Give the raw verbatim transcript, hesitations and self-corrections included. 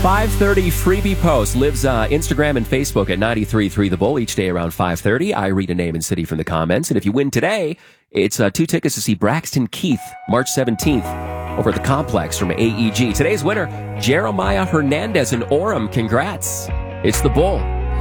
five thirty freebie post. Lives uh, Instagram and Facebook at ninety-three point three The Bull each day around five thirty. I read a name and city from the comments. And if you win today, it's uh, two tickets to see Braxton Keith March seventeenth over at the Complex from A E G. Today's winner, Jeremiah Hernandez in Orem. Congrats. It's The Bull.